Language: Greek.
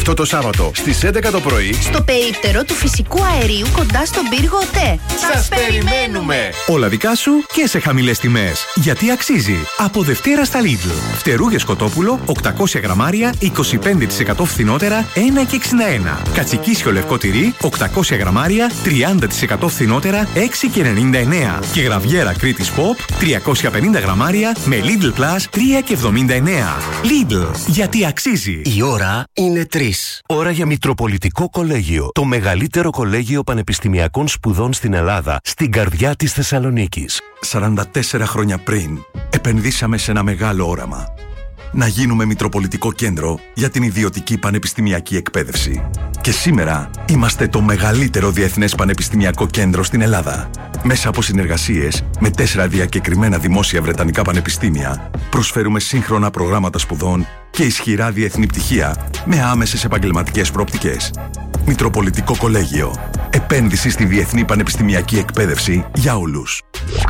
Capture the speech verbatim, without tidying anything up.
Αυτό το Σάββατο στις έντεκα το πρωί στο περίπτερο του φυσικού αερίου κοντά στον πύργο ΟΤΕ. Σας περιμένουμε! Όλα δικά σου και σε χαμηλές τιμές. Γιατί αξίζει. Από Δευτέρα στα Lidl. Φτερούγες κοτόπουλο οκτακόσια γραμμάρια είκοσι πέντε τοις εκατό φθηνότερα ένα και εξήντα ένα. Κατσικίσιο λευκό τυρί οκτακόσια γραμμάρια τριάντα τοις εκατό φθηνότερα έξι και ενενήντα εννέα. Και γραβιέρα Κρήτης Pop τριακόσια πενήντα γραμμάρια με Lidl Plus τρία και εβδομήντα εννέα. Lidl. Γιατί αξίζει. Η ώρα είναι τρεις. Ώρα για Μητροπολιτικό Κολέγιο. Το μεγαλύτερο κολέγιο πανεπιστημιακών σπουδών στην Ελλάδα, στην καρδιά της Θεσσαλονίκης. σαράντα τέσσερα χρόνια πριν, επενδύσαμε σε ένα μεγάλο όραμα. Να γίνουμε Μητροπολιτικό Κέντρο για την ιδιωτική πανεπιστημιακή εκπαίδευση. Και σήμερα είμαστε το μεγαλύτερο διεθνές πανεπιστημιακό κέντρο στην Ελλάδα. Μέσα από συνεργασίες με τέσσερα διακεκριμένα δημόσια βρετανικά πανεπιστήμια, προσφέρουμε σύγχρονα προγράμματα σπουδών και ισχυρά διεθνή πτυχία με άμεσες επαγγελματικές προοπτικές. Μητροπολιτικό Κολέγιο. Επένδυση στη διεθνή πανεπιστημιακή εκπαίδευση για όλους.